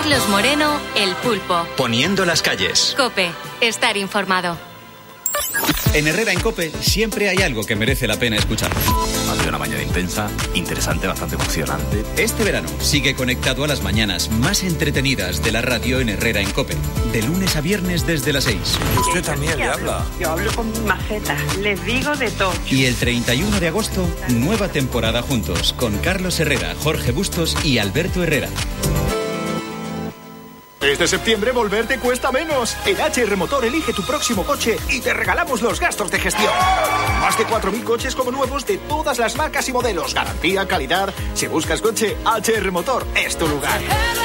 Carlos Moreno, El Pulpo. Poniendo las calles. COPE. Estar informado. En Herrera en COPE siempre hay algo que merece la pena escuchar. Ha sido una mañana intensa, interesante, bastante emocionante. Este verano sigue conectado a las mañanas más entretenidas de la radio en Herrera en COPE. De lunes a viernes desde las 6. Usted también le habla. Yo hablo con mi maceta. Les digo de todo. Y el 31 de agosto, nueva temporada juntos con Carlos Herrera, Jorge Bustos y Alberto Herrera. Este septiembre volver te cuesta menos. En HR Motor elige tu próximo coche y te regalamos los gastos de gestión. Más de 4.000 coches como nuevos de todas las marcas y modelos. Garantía, calidad. Si buscas coche, HR Motor es tu lugar.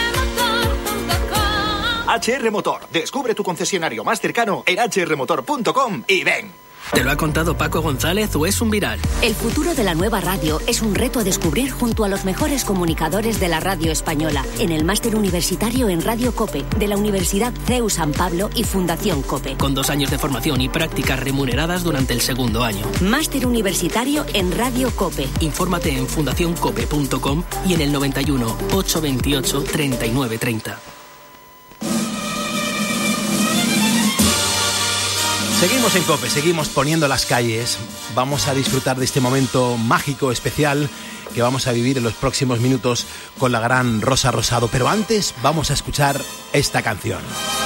HR Motor. Descubre tu concesionario más cercano en hrmotor.com y ven. ¿Te lo ha contado Paco González o es un viral? El futuro de la nueva radio es un reto a descubrir junto a los mejores comunicadores de la radio española en el máster universitario en Radio COPE de la Universidad CEU San Pablo y Fundación COPE. Con 2 años de formación y prácticas remuneradas durante el segundo año. Máster universitario en Radio COPE. Infórmate en fundacioncope.com y en el 91 828 3930. Seguimos en COPE, seguimos poniendo las calles. Vamos a disfrutar de este momento mágico, especial, que vamos a vivir en los próximos minutos con la gran Rosa Rosado. Pero antes vamos a escuchar esta canción.